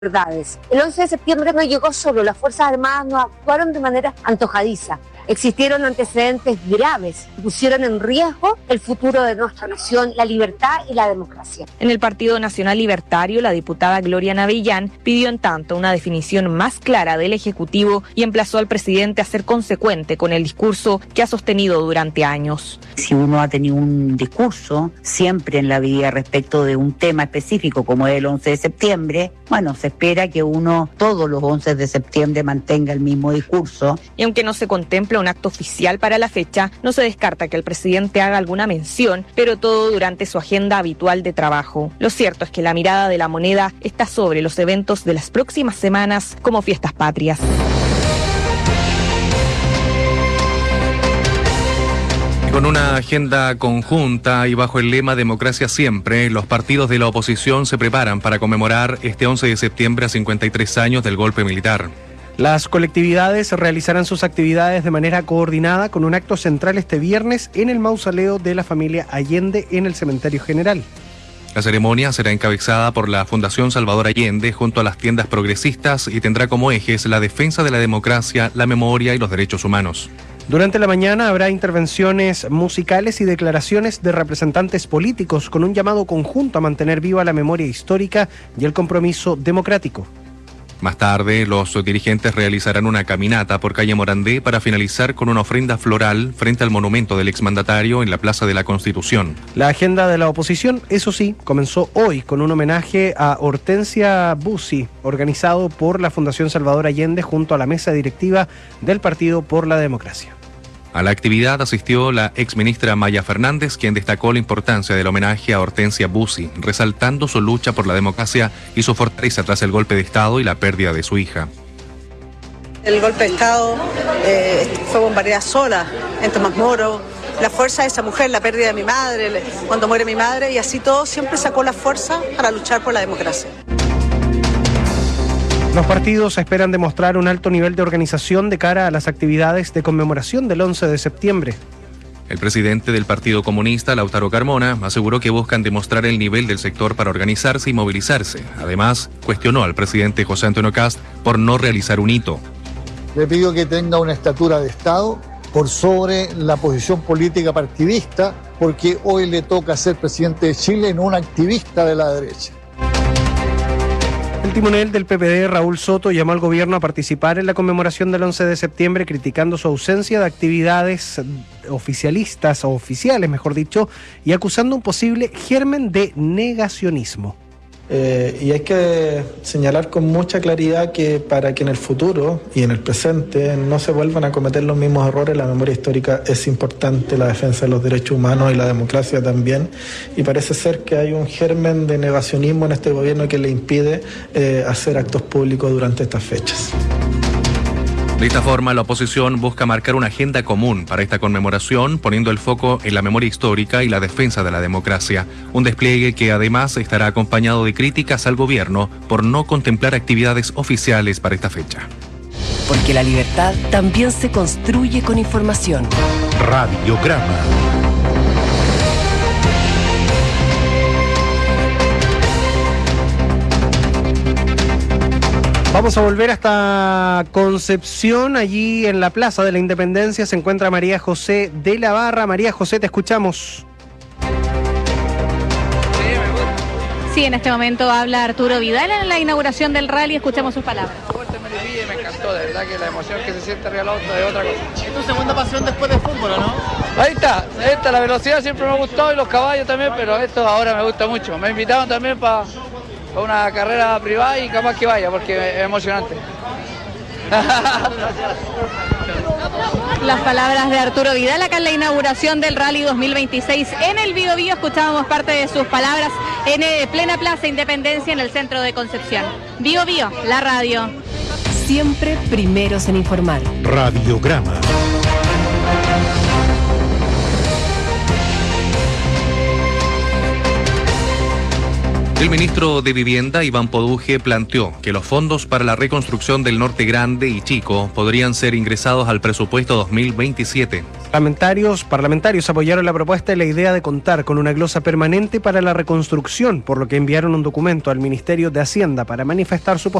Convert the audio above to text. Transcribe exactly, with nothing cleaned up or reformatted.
verdades. El once de septiembre no llegó solo, las Fuerzas Armadas no actuaron de manera antojadiza. Existieron antecedentes graves que pusieron en riesgo el futuro de nuestra nación, la libertad y la democracia. En el Partido Nacional Libertario, la diputada Gloria Navillán pidió en tanto una definición más clara del Ejecutivo y emplazó al presidente a ser consecuente con el discurso que ha sostenido durante años. Si uno ha tenido un discurso siempre en la vida respecto de un tema específico como es el once de septiembre, bueno, se espera que uno todos los once de septiembre mantenga el mismo discurso. Y aunque no se contempla un acto oficial para la fecha, no se descarta que el presidente haga alguna mención, pero todo durante su agenda habitual de trabajo. Lo cierto es que la mirada de la moneda está sobre los eventos de las próximas semanas como fiestas patrias. Con una agenda conjunta y bajo el lema Democracia Siempre, los partidos de la oposición se preparan para conmemorar este once de septiembre a cincuenta y tres años del golpe militar. Las colectividades realizarán sus actividades de manera coordinada con un acto central este viernes en el mausoleo de la familia Allende en el Cementerio General. La ceremonia será encabezada por la Fundación Salvador Allende junto a las tiendas progresistas y tendrá como ejes la defensa de la democracia, la memoria y los derechos humanos. Durante la mañana habrá intervenciones musicales y declaraciones de representantes políticos con un llamado conjunto a mantener viva la memoria histórica y el compromiso democrático. Más tarde, los dirigentes realizarán una caminata por calle Morandé para finalizar con una ofrenda floral frente al monumento del exmandatario en la Plaza de la Constitución. La agenda de la oposición, eso sí, comenzó hoy con un homenaje a Hortensia Bussi, organizado por la Fundación Salvador Allende junto a la mesa directiva del Partido por la Democracia. A la actividad asistió la exministra Maya Fernández, quien destacó la importancia del homenaje a Hortensia Bussi, resaltando su lucha por la democracia y su fortaleza tras el golpe de Estado y la pérdida de su hija. El golpe de Estado eh, fue bombardeada sola en Tomás Moro. La fuerza de esa mujer, la pérdida de mi madre, cuando muere mi madre, y así todo siempre sacó la fuerza para luchar por la democracia. Los partidos esperan demostrar un alto nivel de organización de cara a las actividades de conmemoración del once de septiembre. El presidente del Partido Comunista, Lautaro Carmona, aseguró que buscan demostrar el nivel del sector para organizarse y movilizarse. Además, cuestionó al presidente José Antonio Kast por no realizar un hito. Le pido que tenga una estatura de Estado por sobre la posición política partidista, porque hoy le toca ser presidente de Chile, no un activista de la derecha. El timonel del P P D, Raúl Soto, llamó al gobierno a participar en la conmemoración del once de septiembre, criticando su ausencia de actividades oficialistas o oficiales, mejor dicho, y acusando un posible germen de negacionismo. Eh, y hay que señalar con mucha claridad que para que en el futuro y en el presente no se vuelvan a cometer los mismos errores, la memoria histórica es importante, la defensa de los derechos humanos y la democracia también, y parece ser que hay un germen de negacionismo en este gobierno que le impide eh, hacer actos públicos durante estas fechas. De esta forma, la oposición busca marcar una agenda común para esta conmemoración, poniendo el foco en la memoria histórica y la defensa de la democracia. Un despliegue que además estará acompañado de críticas al gobierno por no contemplar actividades oficiales para esta fecha. Porque la libertad también se construye con información. Radiograma. Vamos a volver hasta Concepción. Allí en la Plaza de la Independencia se encuentra María José de la Barra. María José, te escuchamos. Sí, en este momento habla Arturo Vidal en la inauguración del rally. Escuchamos sus palabras. Me encantó, de verdad que la emoción que se siente arriba del auto es otra cosa. ¿Es tu segunda pasión después del fútbol, o no? Ahí está, esta, la velocidad siempre me gustó y los caballos también, pero esto ahora me gusta mucho. Me invitaron también para pa una carrera privada y capaz que vaya porque es emocionante. Las palabras de Arturo Vidal acá en la inauguración del Rally dos mil veintiséis en el Bío Bío. Escuchábamos parte de sus palabras en eh, plena Plaza Independencia en el centro de Concepción. Bío Bío, la radio. Siempre primeros en informar. Radiograma. El ministro de Vivienda, Iván Poduje, planteó que los fondos para la reconstrucción del Norte Grande y Chico podrían ser ingresados al presupuesto dos mil veintisiete. Parlamentarios, parlamentarios apoyaron la propuesta y la idea de contar con una glosa permanente para la reconstrucción, por lo que enviaron un documento al Ministerio de Hacienda para manifestar su postura.